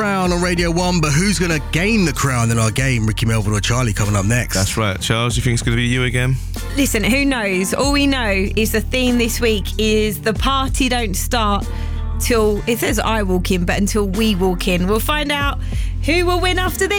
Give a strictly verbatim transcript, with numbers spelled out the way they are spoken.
Crown on Radio one, but who's going to gain the crown in our game? Ricky Melville or Charlie coming up next? That's right. Charles, you think it's going to be you again? Listen, who knows? All we know is the theme this week is the party don't start till, it says I walk in, but until we walk in. We'll find out who will win after this.